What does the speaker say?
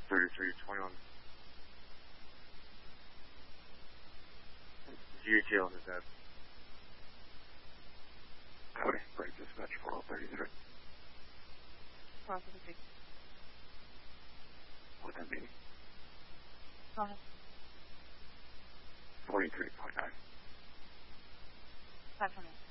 3321. GTL is that. Cody, break dispatch 4033. 4033. What's that meaning? Go ahead. 43.9. 500.